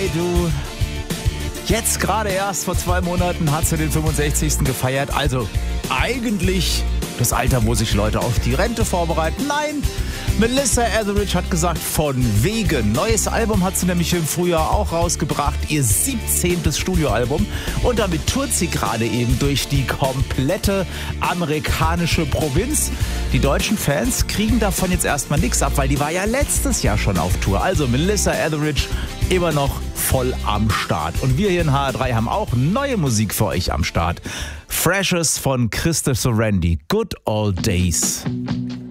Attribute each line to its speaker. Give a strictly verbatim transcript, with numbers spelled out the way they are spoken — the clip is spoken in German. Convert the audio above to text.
Speaker 1: I Do. Jetzt gerade erst vor zwei Monaten hat sie den fünfundsechzigsten gefeiert. Also eigentlich das Alter, wo sich Leute auf die Rente vorbereiten. Nein, Melissa Etheridge hat gesagt, von wegen. Neues Album hat sie nämlich im Frühjahr auch rausgebracht. Ihr siebzehntes Studioalbum. Und damit tourt sie gerade eben durch die komplette amerikanische Provinz. Die deutschen Fans kriegen davon jetzt erstmal nichts ab, weil die war ja letztes Jahr schon auf Tour. Also Melissa Etheridge immer noch voll am Start. Und wir hier in H R drei haben auch neue Musik für euch am Start. Freshes von Christopher Randy. Good Old Days.